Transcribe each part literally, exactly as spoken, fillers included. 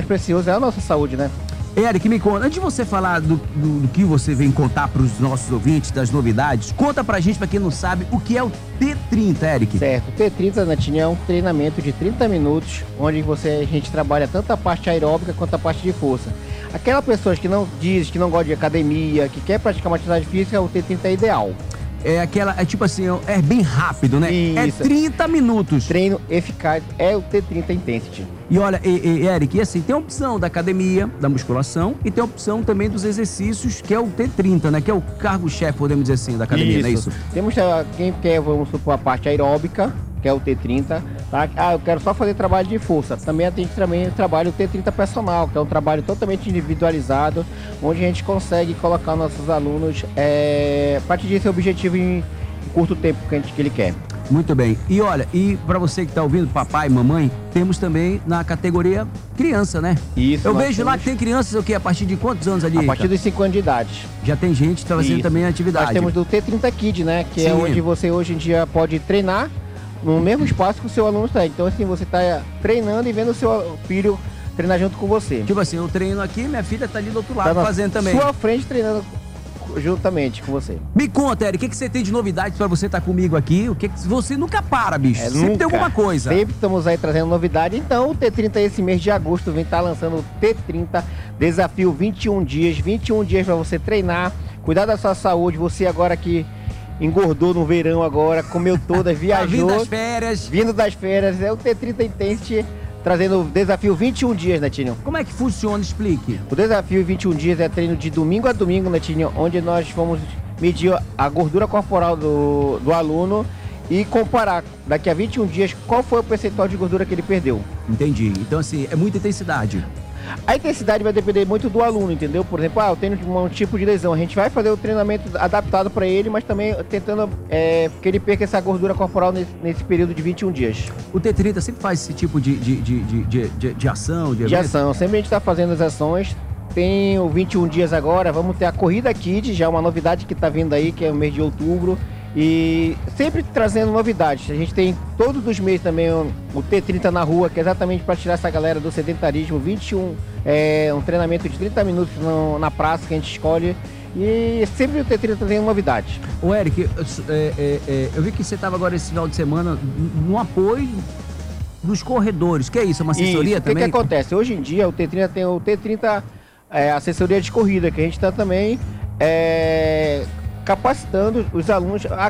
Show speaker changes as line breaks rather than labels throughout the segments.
precioso é a nossa saúde, né?
Eric, me conta, antes de você falar do, do, do que você vem contar para os nossos ouvintes, das novidades, conta pra gente, pra quem não sabe, o que é o T trinta, Eric.
Certo, o T trinta, Netinho, é um treinamento de trinta minutos, onde você, a gente trabalha tanto a parte aeróbica quanto a parte de força. Aquela pessoa que não diz, que não gosta de academia, que quer praticar uma atividade física, o T trinta é ideal.
É aquela, é tipo assim, é bem rápido, né?
Isso.
É trinta minutos.
Treino eficaz é o T trinta Intensity.
E olha, e, e, Eric, e assim, tem a opção da academia, da musculação, e tem a opção também dos exercícios, que é o T trinta, né? Que é o cargo-chefe, podemos dizer assim, da academia,
isso.
não é isso?
Temos uh, quem quer, vamos supor, a parte aeróbica, que é o T trinta, tá? Ah, eu quero só fazer trabalho de força. Também tem também trabalho o T trinta personal, que é um trabalho totalmente individualizado, onde a gente consegue colocar nossos alunos é, para atingir seu objetivo em curto tempo que, a gente, que ele quer.
Muito bem. E olha, e para você que está ouvindo, papai e mamãe, temos também na categoria criança, né?
Isso.
Eu vejo
temos...
lá que tem crianças, o quê? A partir de quantos anos ali?
A partir dos cinco anos de idade.
Já tem gente fazendo
Isso.
também atividade.
Nós temos do T trinta Kid, né? Que
Sim.
é onde você hoje em dia pode treinar no mesmo espaço que o seu aluno está. Então, assim, você está treinando e vendo o seu filho treinar junto com você.
Tipo assim, eu treino aqui, minha filha está ali do outro lado
Tá
fazendo também.
Sua frente treinando juntamente com você.
Me conta, Eric, o que, que você tem de novidades para você estar tá comigo aqui? O que, que você nunca para, bicho?
É,
Sempre
nunca.
tem alguma coisa.
Sempre estamos aí trazendo novidade. Então, o T trinta esse mês de agosto vem estar tá lançando o T trinta Desafio vinte e um dias. vinte e um dias para você treinar, cuidar da sua saúde. Você agora que engordou no verão agora, comeu todas, viajou.
Tá vindo das férias.
Vindo das férias. É o T trinta Intensity trazendo o desafio vinte e um dias, Netinho.
Como é que funciona? Explique.
O desafio vinte e um dias é treino de domingo a domingo, Netinho, onde nós vamos medir a gordura corporal do, do aluno e comparar daqui a vinte e um dias qual foi o percentual de gordura que ele perdeu.
Entendi. Então, assim, é muita intensidade.
A intensidade vai depender muito do aluno, entendeu? Por exemplo, ah, eu tenho um tipo de lesão. A gente vai fazer o treinamento adaptado para ele, mas também tentando é, que ele perca essa gordura corporal nesse, nesse período de vinte e um dias.
O T trinta sempre faz esse tipo de, de, de, de, de, de ação? De,
de ação. Sempre a gente está fazendo as ações. Tem o vinte e um dias agora, vamos ter a Corrida Kids, já é uma novidade que está vindo aí, que é o mês de outubro. E sempre trazendo novidades. A gente tem todos os meses também o, o T trinta na rua, que é exatamente para tirar essa galera do sedentarismo. vinte e um é um treinamento de trinta minutos no, na praça que a gente escolhe. E sempre o T trinta tem novidades.
Ô Eric, é, é, é, eu vi que você estava agora esse final de semana no apoio dos corredores. Que é isso? É uma assessoria
isso,
também?
O que, que acontece? Hoje em dia o T trinta tem o T trinta é, assessoria de corrida, que a gente está também é, capacitando os alunos. A,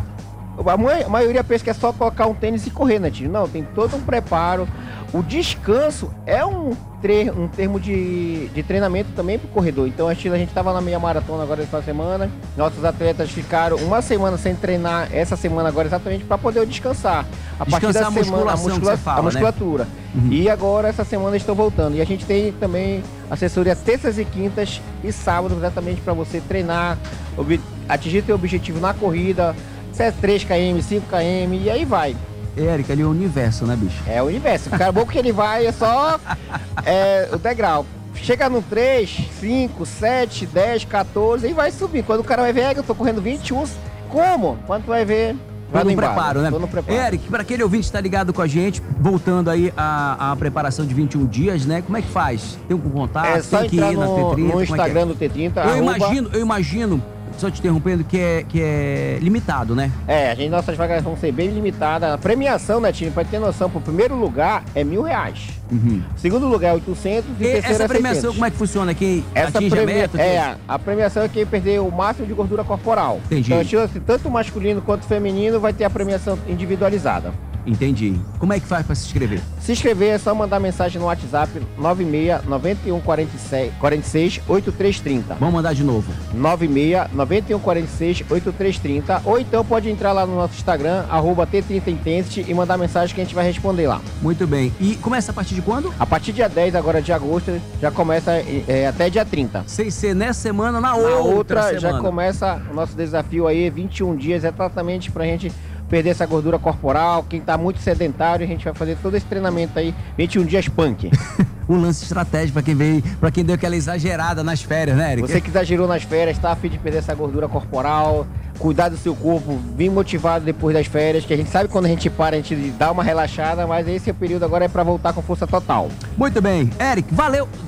a maioria pensa que é só colocar um tênis e correr, né, tio? Não, tem todo um preparo. O descanso é um, tre um termo de, de treinamento também para o corredor. Então a gente estava na meia maratona agora essa semana. Nossos atletas ficaram uma semana sem treinar essa semana agora exatamente para poder descansar. A partir da
a
semana, a, muscula
fala,
a musculatura.
Né? Uhum.
E agora essa semana estão voltando. E a gente tem também assessoria terças e quintas e sábados exatamente para você treinar, atingir seu objetivo na corrida, se é três quilômetros, cinco quilômetros e aí vai.
Eric, ali é o universo, né, bicho?
É o universo. O cara bom que ele vai é só é, o degrau. Chega no três, cinco, sete, dez, quatorze e vai subir. Quando o cara vai ver, é, eu tô correndo vinte e um. Como? Quando tu vai ver, vai
no
no
preparo, né?
Tô no preparo.
Eric, para aquele ouvinte que tá ligado com a gente, voltando aí à, à preparação de vinte e um dias, né? Como é que faz? Tem um contato?
É só
tem que
entrar
ir na
no,
T trinta?
no
é
Instagram
é?
do T trinta.
Eu
arroba...
imagino, eu imagino, só te interrompendo, que é, que é limitado, né?
É, a gente, nossas vagas vão ser bem limitadas. A premiação, né, time, pra ter noção, pro primeiro lugar é mil reais.
Uhum.
Segundo lugar é oitocentos e,
e
terceiro
essa
é
premiação,
seiscentos.
como é que funciona? Quem
Essa
atinge
premi...
a meta?
É, a premiação é quem perder o máximo de gordura corporal.
Entendi.
Então, assim, tanto masculino quanto feminino vai ter a premiação individualizada.
Entendi. Como é que faz para se inscrever?
Se inscrever é só mandar mensagem no WhatsApp nove seis nove um quatro seis oito três três zero.
Vamos mandar de novo.
nove seis nove um quatro seis oito três três zero. Ou então pode entrar lá no nosso Instagram, arroba T trinta Intensity, e mandar mensagem que a gente vai responder lá.
Muito bem. E começa a partir de quando?
A partir dia dez agora de agosto, já começa é, até dia trinta.
Sem ser nessa semana, na,
na
outra,
outra
semana.
Já começa o nosso desafio aí, vinte e um dias, exatamente pra gente perder essa gordura corporal. Quem tá muito sedentário, a gente vai fazer todo esse treinamento aí, vinte e um dias punk.
Um lance estratégico pra quem veio, para quem deu aquela exagerada nas férias, né, Eric?
Você que exagerou nas férias, tá a fim de perder essa gordura corporal, cuidar do seu corpo, vir motivado depois das férias, que a gente sabe quando a gente para, a gente dá uma relaxada, mas esse período agora é pra voltar com força total.
Muito bem. Eric, valeu!